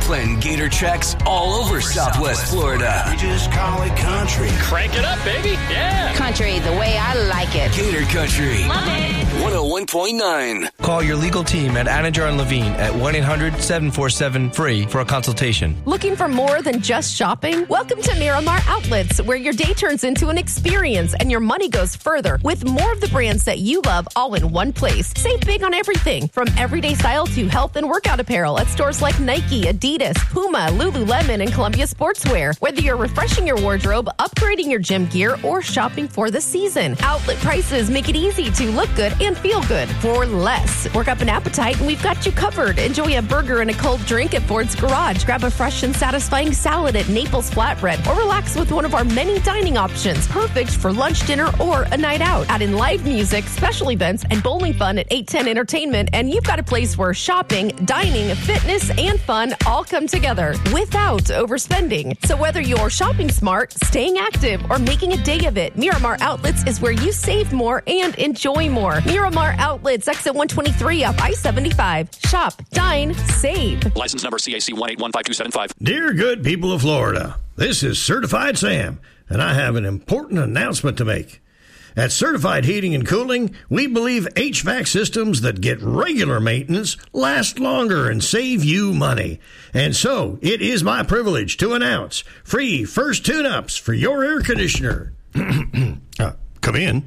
Playing Gator tracks all over Southwest Florida. We just call it country. Crank it up, baby. Yeah. Country the way I like it. Gator Country. Love it. 101.9. Call your legal team at Anajar and Levine at 1-800-747-FREE for a consultation. Looking for more than just shopping? Welcome to Miramar Outlets, where your day turns into an experience and your money goes further with more of the brands that you love all in one place. Save big on everything from everyday style to health and workout apparel at stores like Nike, Adidas, Puma, Lululemon, and Columbia Sportswear. Whether you're refreshing your wardrobe, upgrading your gym gear, or shopping for the season, outlet prices make it easy to look good and feel good for less. Work up an appetite and we've got you covered. Enjoy a burger and a cold drink at Ford's Garage. Grab a fresh and satisfying salad at Naples Flatbread, or relax with one of our many dining options. Perfect for lunch, dinner, or a night out. Add in live music, special events, and bowling fun at 810 Entertainment, and you've got a place where shopping, dining, fitness, and fun all come together without overspending. So whether you're shopping smart, staying active, or making a day of it, Miramar Outlets is where you save more and enjoy more. Miramar Outlets, exit 123 off I-75. Shop, dine, save. License number CAC 1815275. Dear good people of Florida, this is Certified Sam, and I have an important announcement to make. At Certified Heating and Cooling, we believe HVAC systems that get regular maintenance last longer and save you money. And so, it is my privilege to announce free first tune-ups for your air conditioner. Come in.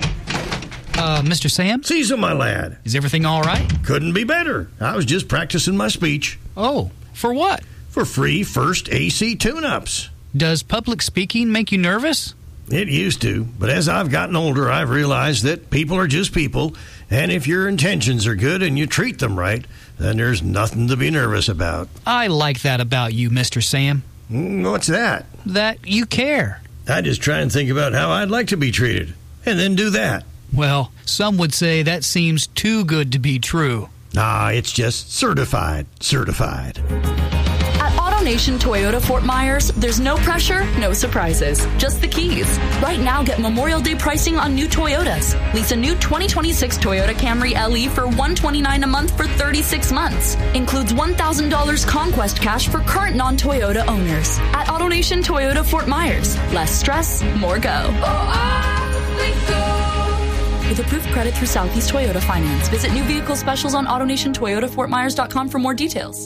Mr. Sam? Cecil, my lad. Is everything all right? Couldn't be better. I was just practicing my speech. Oh, for what? For free first AC tune-ups. Does public speaking make you nervous? It used to, but as I've gotten older, I've realized that people are just people, and if your intentions are good and you treat them right, then there's nothing to be nervous about. I like that about you, Mr. Sam. What's that? That you care. I just try and think about how I'd like to be treated, and then do that. Well, some would say that seems too good to be true. Nah, it's just certified. At AutoNation Toyota Fort Myers, there's no pressure, no surprises, just the keys. Right now, get Memorial Day pricing on new Toyotas. Lease a new 2026 Toyota Camry LE for $129 a month for 36 months. Includes $1,000 Conquest cash for current non-Toyota owners. At AutoNation Toyota Fort Myers, less stress, more go. With approved credit through Southeast Toyota Finance. Visit new vehicle specials on AutoNationToyotaFortMyers.com for more details.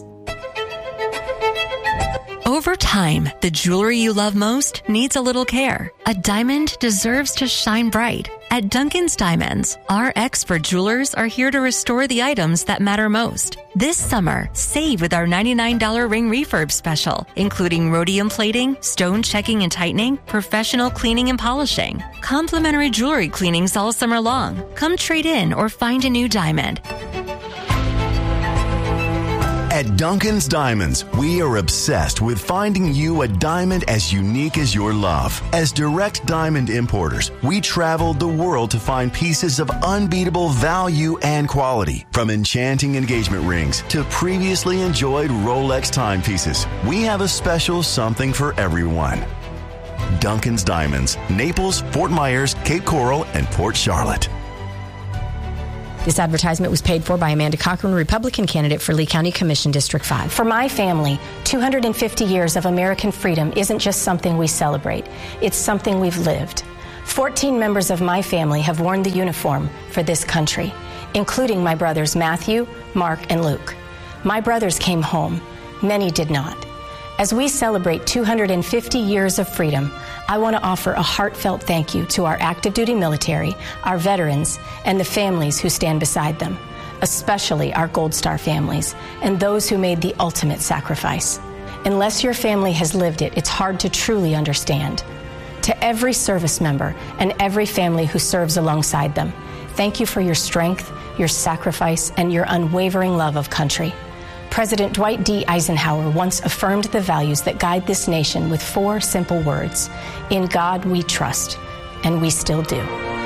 Over time, the jewelry you love most needs a little care. A diamond deserves to shine bright. At Duncan's Diamonds, our expert jewelers are here to restore the items that matter most. This summer, save with our $99 ring refurb special, including rhodium plating, stone checking and tightening, professional cleaning and polishing. Complimentary jewelry cleanings all summer long. Come trade in or find a new diamond. At Duncan's Diamonds, we are obsessed with finding you a diamond as unique as your love. As direct diamond importers, we traveled the world to find pieces of unbeatable value and quality. From enchanting engagement rings to previously enjoyed Rolex timepieces, we have a special something for everyone. Duncan's Diamonds, Naples, Fort Myers, Cape Coral, and Port Charlotte. This advertisement was paid for by Amanda Cochran, Republican candidate for Lee County Commission, District 5. For my family, 250 years of American freedom isn't just something we celebrate. It's something we've lived. 14 members of my family have worn the uniform for this country, including my brothers Matthew, Mark, and Luke. My brothers came home. Many did not. As we celebrate 250 years of freedom, I want to offer a heartfelt thank you to our active duty military, our veterans, and the families who stand beside them, especially our Gold Star families and those who made the ultimate sacrifice. Unless your family has lived it, it's hard to truly understand. To every service member and every family who serves alongside them, thank you for your strength, your sacrifice, and your unwavering love of country. President Dwight D. Eisenhower once affirmed the values that guide this nation with 4 simple words: in God we trust, and we still do.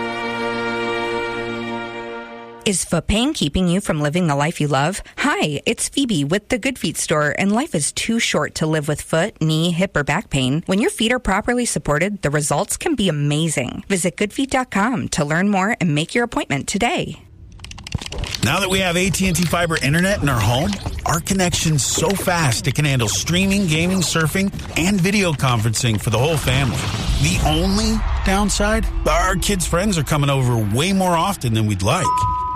Is foot pain keeping you from living the life you love? Hi, it's Phoebe with the Good Feet store, and life is too short to live with foot, knee, hip, or back pain. When your feet are properly supported, the results can be amazing. Visit goodfeet.com to learn more and make your appointment today. Now that we have AT&T Fiber Internet in our home, our connection's so fast it can handle streaming, gaming, surfing, and video conferencing for the whole family. The only downside? Our kids' friends are coming over way more often than we'd like.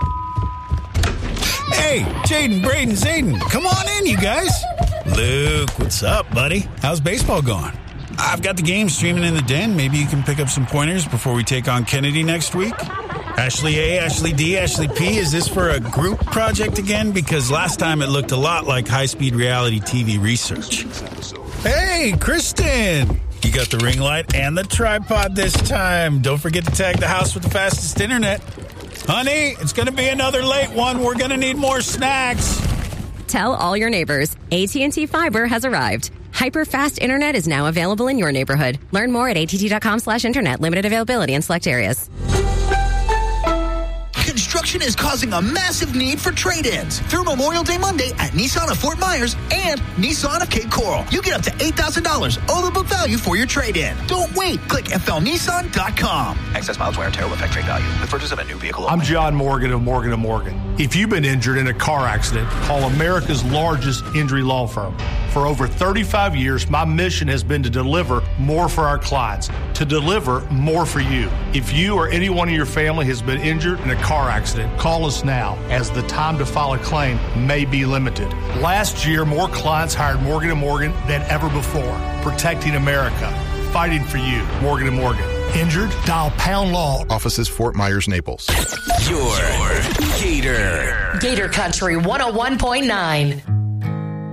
Hey, Jaden, Braden, Zayden, come on in, you guys. Luke, what's up, buddy? How's baseball going? I've got the game streaming in the den. Maybe you can pick up some pointers before we take on Kennedy next week? Ashley A, Ashley D, Ashley P, is this for a group project again? Because last time it looked a lot like high-speed reality TV research. Hey, Kristen! You got the ring light and the tripod this time. Don't forget to tag the house with the fastest internet. Honey, it's going to be another late one. We're going to need more snacks. Tell all your neighbors, AT&T Fiber has arrived. Hyper-fast internet is now available in your neighborhood. Learn more at att.com/internet. Limited availability in select areas. Construction is causing a massive need for trade-ins. Through Memorial Day Monday at Nissan of Fort Myers and Nissan of Cape Coral. You get up to $8,000 over book value for your trade-in. Don't wait. Click flnissan.com. Excess miles wear and tear will affect trade value. The purchase of a new vehicle only. I'm John Morgan of Morgan & Morgan. If you've been injured in a car accident, call America's largest injury law firm. For over 35 years, my mission has been to deliver more for our clients, to deliver more for you. If you or anyone in your family has been injured in a car accident, call us now, as the time to file a claim may be limited. Last year, more clients hired Morgan & Morgan than ever before, protecting America, fighting for you. Morgan & Morgan. Injured? Dial Pound Law. Offices Fort Myers, Naples. Your Gator. Gator Country 101.9.